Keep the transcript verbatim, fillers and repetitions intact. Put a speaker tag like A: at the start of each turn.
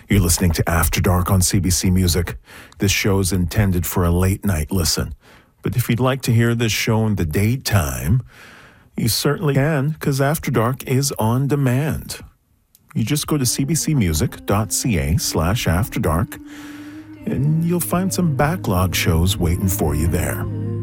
A: You're listening to After Dark on C B C Music. This show's intended for a late night listen. But if you'd like to hear this show in the daytime, you certainly can, because After Dark is on demand. You just go to cbcmusic.ca slash After Dark, and you'll find some backlog shows waiting for you there.